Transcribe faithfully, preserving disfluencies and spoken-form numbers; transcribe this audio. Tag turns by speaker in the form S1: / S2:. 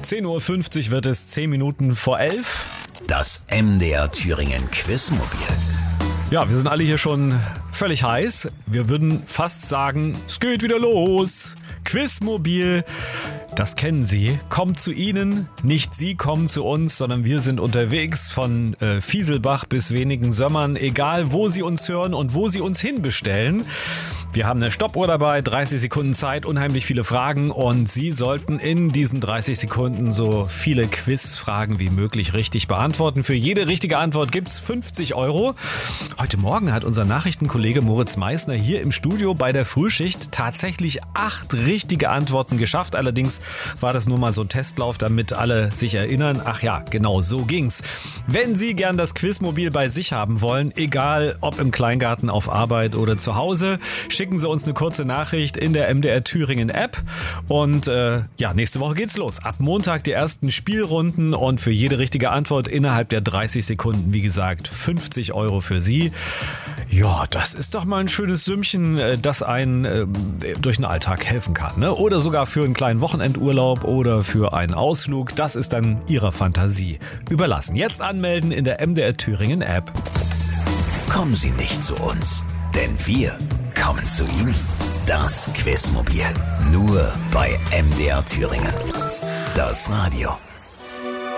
S1: zehn Uhr fünfzig wird es, zehn Minuten vor elf.
S2: Das M D R Thüringen Quizmobil.
S1: Ja, wir sind alle hier schon völlig heiß. Wir würden fast sagen, es geht wieder los. Quizmobil, das kennen Sie, kommt zu Ihnen. Nicht Sie kommen zu uns, sondern wir sind unterwegs von äh, Fieselbach bis wenigen Sömmern. Egal, wo Sie uns hören und wo Sie uns hinbestellen. Wir haben eine Stoppuhr dabei, dreißig Sekunden Zeit, unheimlich viele Fragen und Sie sollten in diesen dreißig Sekunden so viele Quizfragen wie möglich richtig beantworten. Für jede richtige Antwort gibt's fünfzig Euro. Heute Morgen hat unser Nachrichtenkollege Moritz Meissner hier im Studio bei der Frühschicht tatsächlich acht richtige Antworten geschafft. Allerdings war das nur mal so ein Testlauf, damit alle sich erinnern. Ach ja, genau so ging's. Wenn Sie gern das Quizmobil bei sich haben wollen, egal ob im Kleingarten, auf Arbeit oder zu Hause, schicken Sie uns eine kurze Nachricht in der M D R Thüringen App. Und äh, ja, nächste Woche geht's los. Ab Montag die ersten Spielrunden und für jede richtige Antwort innerhalb der dreißig Sekunden, wie gesagt, fünfzig Euro für Sie. Ja, das ist doch mal ein schönes Sümmchen, das einen äh, durch den Alltag helfen kann, ne? Oder sogar für einen kleinen Wochenendurlaub oder für einen Ausflug. Das ist dann Ihrer Fantasie überlassen. Jetzt anmelden in der M D R Thüringen App.
S2: Kommen Sie nicht zu uns, denn wir kommen zu Ihnen. Das Quizmobil. Nur bei M D R Thüringen. Das Radio.